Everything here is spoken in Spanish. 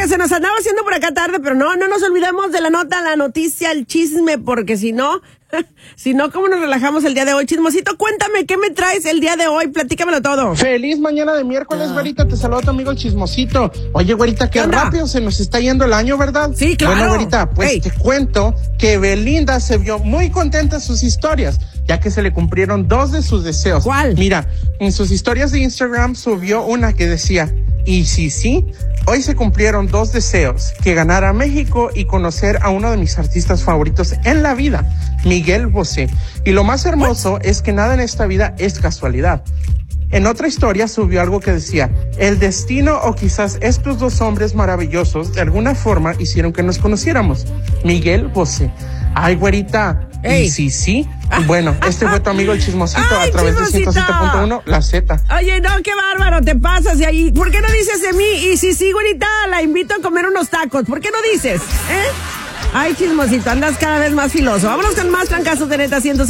se nos andaba haciendo por acá tarde, pero no nos olvidemos de la nota, la noticia, el chisme, porque si no, ¿cómo nos relajamos el día de hoy? Chismosito, cuéntame, ¿qué me traes el día de hoy? Platícamelo todo. Feliz mañana de miércoles, güerita, te saluda tu amigo el Chismosito. Oye, güerita, qué rápido se nos está yendo el año, ¿verdad? Sí, claro. Bueno, güerita, pues te cuento que Belinda se vio muy contenta en sus historias, ya que se le cumplieron 2 de sus deseos. ¿Cuál? Mira, en sus historias de Instagram subió una que decía, y sí, hoy se cumplieron 2 deseos, que ganara México y conocer a uno de mis artistas favoritos en la vida, Miguel Bosé. Y lo más hermoso es que nada en esta vida es casualidad. En otra historia subió algo que decía, el destino o quizás estos 2 hombres maravillosos de alguna forma hicieron que nos conociéramos. Miguel Bosé. Ay, güerita. Ey. Y sí. Bueno, este fue tu amigo el Chismosito. Ay, a través Chismosito. de 107.1, la Z. Oye, no, qué bárbaro, te pasas de ahí. ¿Por qué no dices de mí? Y si güerita, la invito a comer unos tacos. ¿Por qué no dices? Ay, Chismosito, andas cada vez más filoso. Vámonos con más trancazos de Neta 107.